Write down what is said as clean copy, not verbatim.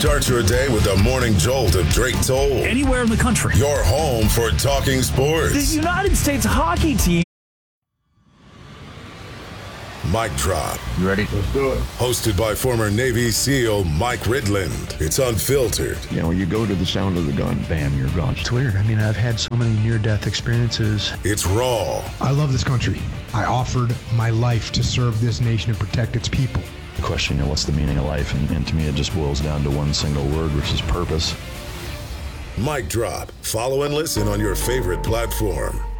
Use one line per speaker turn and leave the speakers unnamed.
Start your day with the morning jolt of Drake Toll.
Anywhere in the country.
Your home for talking sports.
The United States hockey team.
Mic Drop.
You ready?
Let's do it.
Hosted by former Navy SEAL Mike Ridland. It's unfiltered.
You know, you go to the sound of the gun, bam, you're gone.
It's weird. I mean, I've had so many near-death experiences.
It's raw.
I love this country. I offered my life to serve this nation and protect its people.
Question, what's the meaning of life? And to me, it just boils down to one single word, which is purpose.
Mic Drop. Follow and listen on your favorite platform.